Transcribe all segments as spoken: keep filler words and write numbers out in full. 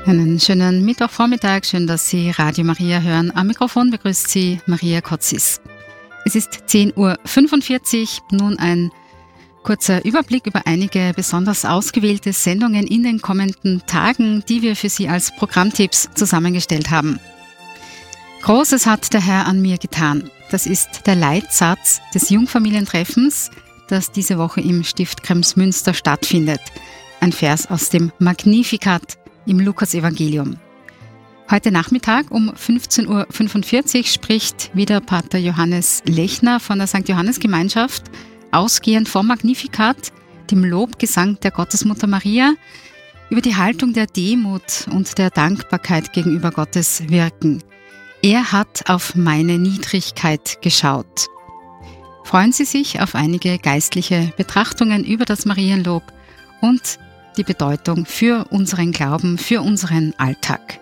Einen schönen Mittwochvormittag, schön, dass Sie Radio Maria hören. Am Mikrofon begrüßt Sie Maria Kotzis. Es ist zehn Uhr fünfundvierzig, nun ein kurzer Überblick über einige besonders ausgewählte Sendungen in den kommenden Tagen, die wir für Sie als Programmtipps zusammengestellt haben. Großes hat der Herr an mir getan. Das ist der Leitsatz des Jungfamilientreffens, das diese Woche im Stift Kremsmünster stattfindet. Ein Vers aus dem Magnificat im Lukas-Evangelium. Heute Nachmittag um fünfzehn Uhr fünfundvierzig spricht wieder Pater Johannes Lechner von der Sankt Johannes-Gemeinschaft, ausgehend vom Magnificat, dem Lobgesang der Gottesmutter Maria, über die Haltung der Demut und der Dankbarkeit gegenüber Gottes Wirken. Er hat auf meine Niedrigkeit geschaut. Freuen Sie sich auf einige geistliche Betrachtungen über das Marienlob und die Bedeutung für unseren Glauben, für unseren Alltag.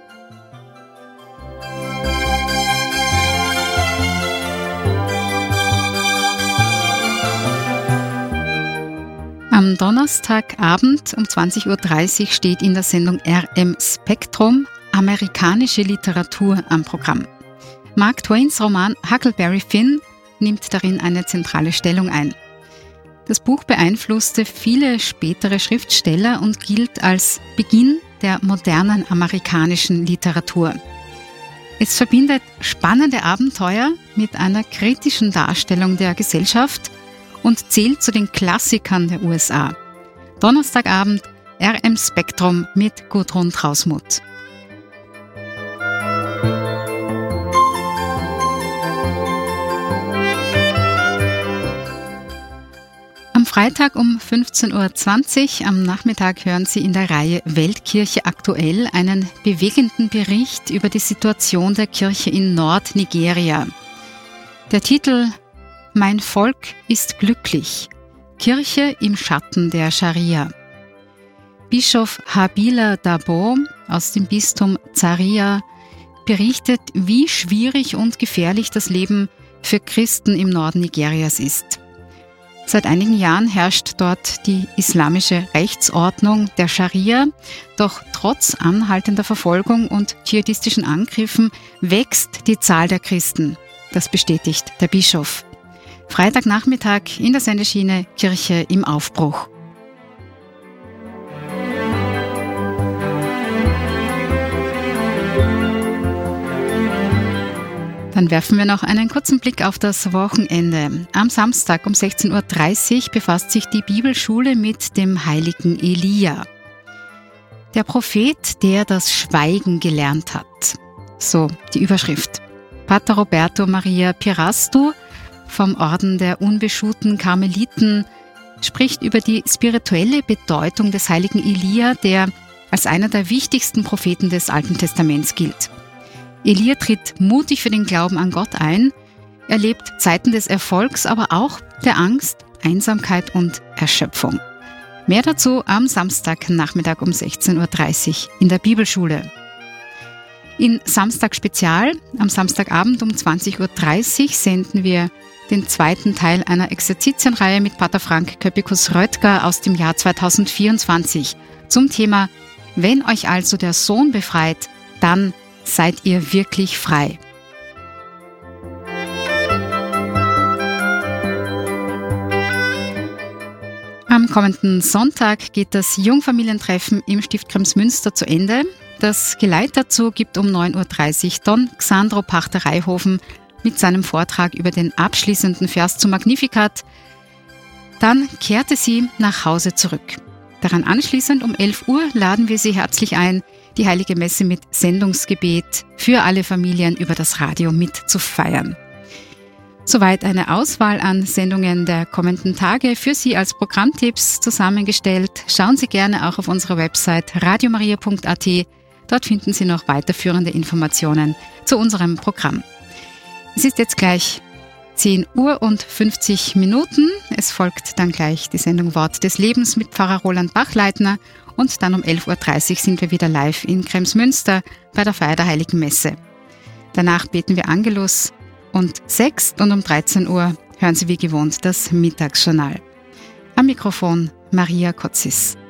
Am Donnerstagabend um zwanzig Uhr dreißig steht in der Sendung R M Spektrum amerikanische Literatur am Programm. Mark Twains Roman Huckleberry Finn nimmt darin eine zentrale Stellung ein. Das Buch beeinflusste viele spätere Schriftsteller und gilt als Beginn der modernen amerikanischen Literatur. Es verbindet spannende Abenteuer mit einer kritischen Darstellung der Gesellschaft und zählt zu den Klassikern der U S A. Donnerstagabend R M Spektrum mit Gudrun Trausmuth. Am Freitag um fünfzehn Uhr zwanzig am Nachmittag hören Sie in der Reihe Weltkirche aktuell einen bewegenden Bericht über die Situation der Kirche in Nordnigeria. Der Titel Mein Volk ist glücklich. Kirche im Schatten der Scharia. Bischof Habila Dabo aus dem Bistum Zaria berichtet, wie schwierig und gefährlich das Leben für Christen im Norden Nigerias ist. Seit einigen Jahren herrscht dort die islamische Rechtsordnung der Scharia, doch trotz anhaltender Verfolgung und dschihadistischen Angriffen wächst die Zahl der Christen. Das bestätigt der Bischof. Freitagnachmittag in der Sendeschiene Kirche im Aufbruch. Dann werfen wir noch einen kurzen Blick auf das Wochenende. Am Samstag um sechzehn Uhr dreißig befasst sich die Bibelschule mit dem heiligen Elia. Der Prophet, der das Schweigen gelernt hat. So die Überschrift. Pater Roberto Maria Pirastu vom Orden der unbeschuhten Karmeliten spricht über die spirituelle Bedeutung des heiligen Elia, der als einer der wichtigsten Propheten des Alten Testaments gilt. Elia tritt mutig für den Glauben an Gott ein, erlebt Zeiten des Erfolgs, aber auch der Angst, Einsamkeit und Erschöpfung. Mehr dazu am Samstagnachmittag um sechzehn Uhr dreißig in der Bibelschule. In Samstag Spezial, am Samstagabend um zwanzig Uhr dreißig senden wir den zweiten Teil einer Exerzitienreihe mit Pater Frank Köppikus-Röttger aus dem Jahr zweitausendvierundzwanzig zum Thema Wenn euch also der Sohn befreit, dann seid ihr wirklich frei. Am kommenden Sonntag geht das Jungfamilientreffen im Stift Kremsmünster zu Ende. Das Geleit dazu gibt um neun Uhr dreißig Don Xandro Pachter-Reihofen mit seinem Vortrag über den abschließenden Vers zum Magnificat. Dann kehrte sie nach Hause zurück. Daran anschließend um elf Uhr laden wir Sie herzlich ein, die Heilige Messe mit Sendungsgebet für alle Familien über das Radio mitzufeiern. Soweit eine Auswahl an Sendungen der kommenden Tage für Sie als Programmtipps zusammengestellt. Schauen Sie gerne auch auf unserer Website radiomaria punkt at. Dort finden Sie noch weiterführende Informationen zu unserem Programm. Es ist jetzt gleich zehn Uhr und fünfzig Minuten. Es folgt dann gleich die Sendung Wort des Lebens mit Pfarrer Roland Bachleitner. Und dann um elf Uhr dreißig sind wir wieder live in Kremsmünster bei der Feier der Heiligen Messe. Danach beten wir Angelus und sechs und um dreizehn Uhr hören Sie wie gewohnt das Mittagsjournal. Am Mikrofon Maria Kotzis.